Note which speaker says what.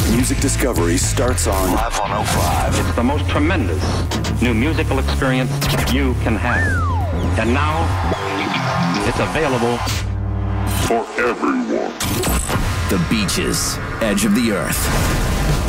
Speaker 1: Music discovery starts on
Speaker 2: Live 105.
Speaker 3: It's the most tremendous new musical experience you can have. And now, it's available
Speaker 4: for everyone.
Speaker 5: The Beaches, Edge of the Earth.